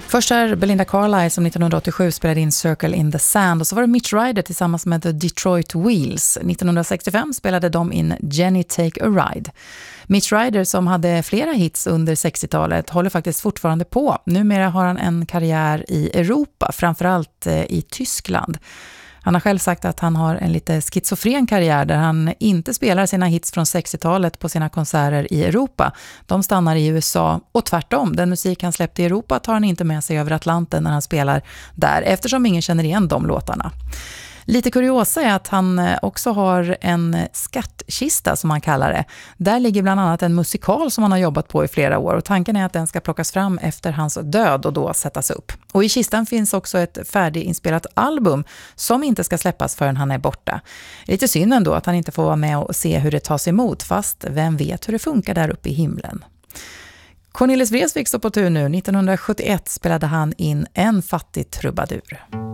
Först är Belinda Carlisle som 1987 spelade in Circle in the Sand, och så var det Mitch Ryder tillsammans med The Detroit Wheels. 1965 spelade de in Jenny Take a Ride. Mitch Ryder, som hade flera hits under 60-talet, håller faktiskt fortfarande på. Numera har han en karriär i Europa, framförallt i Tyskland. Han har själv sagt att han har en lite schizofren karriär där han inte spelar sina hits från 60-talet på sina konserter i Europa. De stannar i USA, och tvärtom. Den musik han släppte i Europa tar han inte med sig över Atlanten när han spelar där, eftersom ingen känner igen de låtarna. Lite kuriosa är att han också har en skattkista, som han kallar det. Där ligger bland annat en musikal som han har jobbat på i flera år, och tanken är att den ska plockas fram efter hans död och då sättas upp. Och i kistan finns också ett färdiginspelat album som inte ska släppas förrän han är borta. Lite synd ändå att han inte får vara med och se hur det tas emot, fast vem vet hur det funkar där uppe i himlen. Cornelis Vreeswijk står på tur nu. 1971 spelade han in En fattig trubadur.